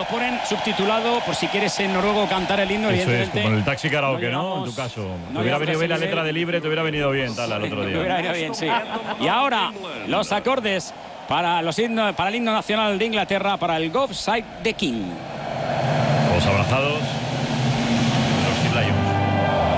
lo ponen subtitulado por si quieres en noruego cantar el himno. Eso evidentemente. es, como el taxi karaoke, ¿no? En tu caso. Te hubiera venido bien la letra de Libre, te hubiera venido bien, tal, al otro Me día. hubiera venido bien, sí. Y ahora, los acordes para el himno nacional de Inglaterra, para el God Save the King. Todos abrazados.